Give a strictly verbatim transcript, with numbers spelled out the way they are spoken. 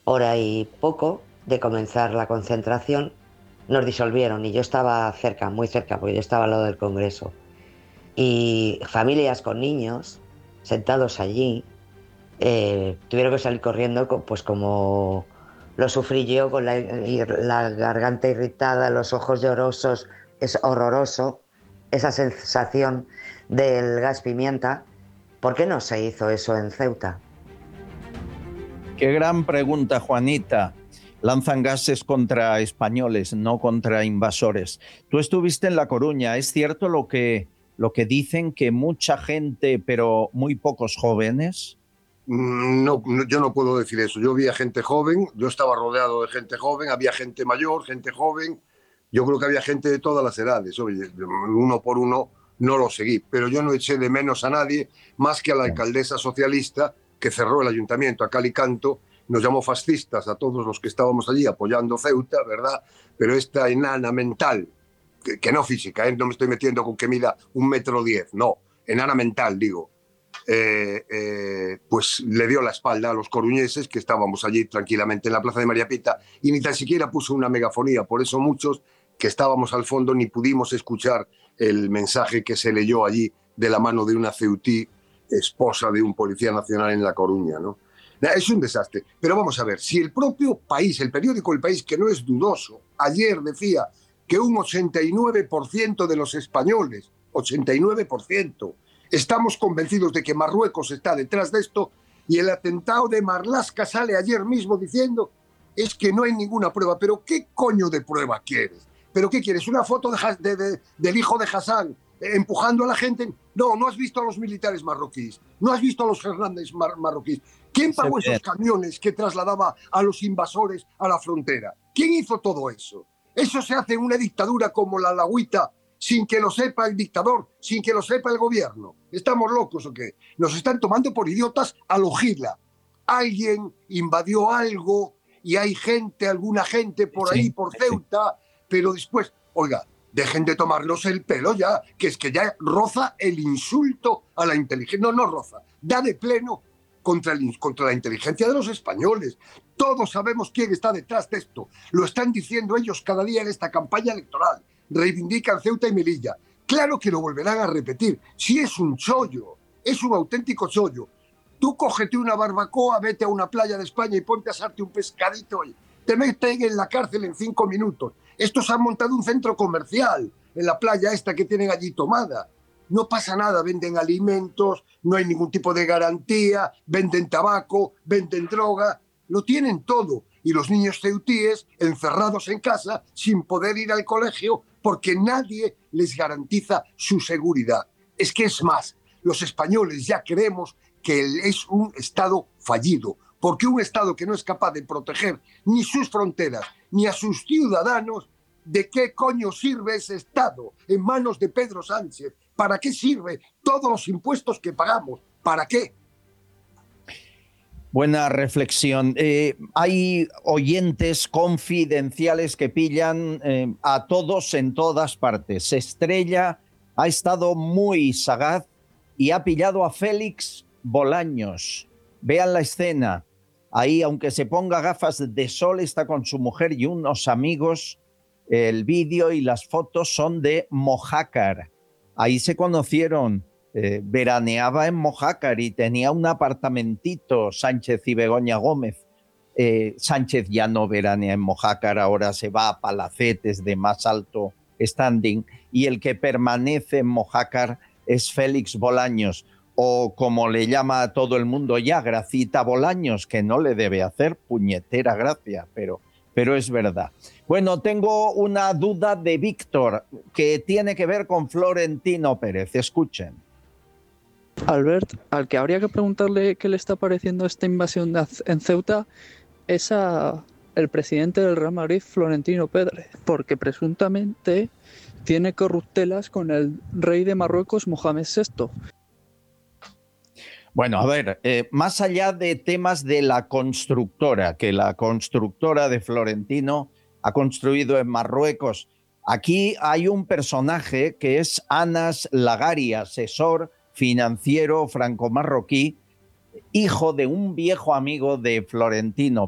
hora y poco de comenzar la concentración, nos disolvieron y yo estaba cerca, muy cerca, porque yo estaba al lado del Congreso. Y familias con niños sentados allí eh, tuvieron que salir corriendo, pues como lo sufrí yo, con la, la garganta irritada, los ojos llorosos. Es horroroso esa sensación del gas pimienta. ¿Por qué no se hizo eso en Ceuta? Qué gran pregunta, Juanita. Lanzan gases contra españoles, no contra invasores. Tú estuviste en La Coruña. ¿Es cierto lo que, lo que dicen, que mucha gente, pero muy pocos jóvenes? No, no, yo no puedo decir eso. Yo vi a gente joven, yo estaba rodeado de gente joven, había gente mayor, gente joven. Yo creo que había gente de todas las edades. Oye, uno por uno no lo seguí, pero yo no eché de menos a nadie más que a la alcaldesa socialista que cerró el ayuntamiento a cal y canto. Nos llamó fascistas a todos los que estábamos allí apoyando Ceuta, ¿verdad? Pero esta enana mental, que, que no física, ¿eh? No me estoy metiendo con que mida un metro diez, no, enana mental, digo. Eh, eh, pues le dio la espalda a los coruñeses que estábamos allí tranquilamente en la plaza de María Pita y ni tan siquiera puso una megafonía. Por eso muchos que estábamos al fondo ni pudimos escuchar el mensaje que se leyó allí de la mano de una ceutí, esposa de un policía nacional en La Coruña, ¿no? Es un desastre. Pero vamos a ver, si el propio país, el periódico El País, que no es dudoso, ayer decía que un ochenta y nueve por ciento de los españoles, ochenta y nueve por ciento, estamos convencidos de que Marruecos está detrás de esto, y el atentado de Marlaska sale ayer mismo diciendo es que no hay ninguna prueba. ¿Pero qué coño de prueba quieres? ¿Pero qué quieres? ¿Una foto de, de, de, del hijo de Hassan eh, empujando a la gente? No, no has visto a los militares marroquíes, no has visto a los Fernández mar marroquíes. ¿Quién pagó esos camiones que trasladaba a los invasores a la frontera? ¿Quién hizo todo eso? Eso se hace en una dictadura como la Alagüita, sin que lo sepa el dictador, sin que lo sepa el gobierno. ¿Estamos locos o qué? Nos están tomando por idiotas a lo Gila. Alguien invadió algo y hay gente, alguna gente por ahí, sí, por Ceuta, sí. Pero después, oiga, dejen de tomarnos el pelo ya, que es que ya roza el insulto a la inteligencia. No, no roza, da de pleno contra, el, contra la inteligencia de los españoles. Todos sabemos quién está detrás de esto. Lo están diciendo ellos cada día en esta campaña electoral. Reivindican Ceuta y Melilla. Claro que lo volverán a repetir. Si es un chollo, es un auténtico chollo. Tú cógete una barbacoa, vete a una playa de España y ponte a asarte un pescadito y te meten en la cárcel en cinco minutos. Estos han montado un centro comercial en la playa esta que tienen allí tomada. No pasa nada, venden alimentos, no hay ningún tipo de garantía, venden tabaco, venden droga, lo tienen todo. Y los niños ceutíes encerrados en casa sin poder ir al colegio porque nadie les garantiza su seguridad. Es que es más, los españoles ya creemos que es un Estado fallido, porque un Estado que no es capaz de proteger ni sus fronteras ni a sus ciudadanos, ¿de qué coño sirve ese Estado en manos de Pedro Sánchez? ¿Para qué sirve todos los impuestos que pagamos? ¿Para qué? Buena reflexión. Eh, hay oyentes confidenciales que pillan eh, a todos en todas partes. Estrella ha estado muy sagaz y ha pillado a Félix Bolaños. Vean la escena. Ahí, aunque se ponga gafas de sol, está con su mujer y unos amigos. El vídeo y las fotos son de Mojácar. Ahí se conocieron. Eh, veraneaba en Mojácar y tenía un apartamentito, Sánchez y Begoña Gómez. Eh, Sánchez ya no veranea en Mojácar, ahora se va a palacetes de más alto standing, y el que permanece en Mojácar es Félix Bolaños, o como le llama a todo el mundo ya, Gracita Bolaños, que no le debe hacer puñetera gracia, pero, pero es verdad. Bueno, tengo una duda de Víctor que tiene que ver con Florentino Pérez. Escuchen. Albert, al que habría que preguntarle qué le está pareciendo esta invasión en Ceuta es a el presidente del Real Madrid, Florentino Pérez, porque presuntamente tiene corruptelas con el rey de Marruecos, Mohamed sexto. Bueno, a ver, eh, más allá de temas de la constructora, que la constructora de Florentino ha construido en Marruecos, aquí hay un personaje que es Anas Lagari, asesor financiero franco-marroquí, hijo de un viejo amigo de Florentino